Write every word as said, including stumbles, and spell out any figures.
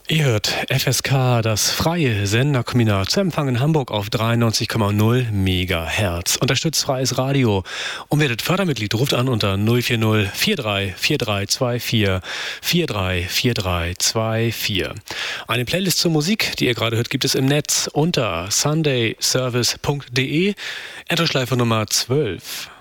Ihr hört F S K, das freie Senderkombinat, zu empfangen in Hamburg auf dreiundneunzig Komma null Megahertz. Unterstützt freies Radio und werdet Fördermitglied. Ruft an unter null vier null vier drei vier drei zwei vier vier drei vier drei zwei vier. Eine Playlist zur Musik, die ihr gerade hört, gibt es im Netz unter sunday service punkt de, Endlosschleife Nummer zwölf.